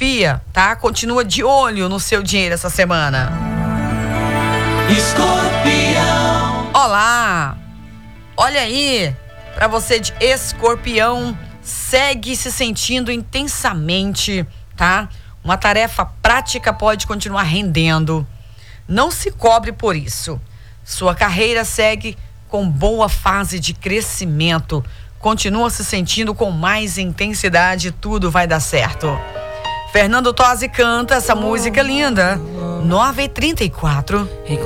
confia, tá? Continua de olho no seu dinheiro essa semana. Escorpião. Olá! Olha aí, pra você de Escorpião, segue se sentindo intensamente, tá? Uma tarefa prática pode continuar rendendo. Não se cobre por isso. Sua carreira segue com boa fase de crescimento. Continua se sentindo com mais intensidade, tudo vai dar certo. Fernando Tozzi canta essa música linda. 9h34.